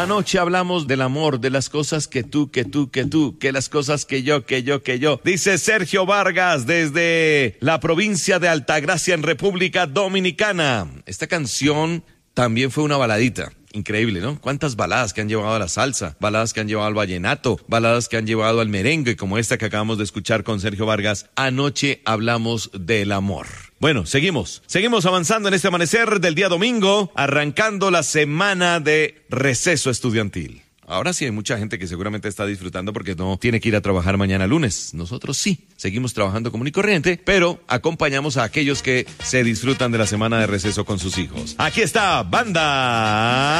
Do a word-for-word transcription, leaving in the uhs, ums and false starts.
Anoche hablamos del amor, de las cosas que tú, que tú, que tú, que las cosas que yo, que yo, que yo. Dice Sergio Vargas desde la provincia de Altagracia en República Dominicana. Esta canción también fue una baladita. Increíble, ¿no? Cuántas baladas que han llevado a la salsa, baladas que han llevado al vallenato, baladas que han llevado al merengue, como esta que acabamos de escuchar con Sergio Vargas. Anoche hablamos del amor. Bueno, seguimos, seguimos avanzando en este amanecer del día domingo, arrancando la semana de receso estudiantil. Ahora sí hay mucha gente que seguramente está disfrutando porque no tiene que ir a trabajar mañana lunes. Nosotros sí, seguimos trabajando común y corriente, pero acompañamos a aquellos que se disfrutan de la semana de receso con sus hijos. Aquí está, Banda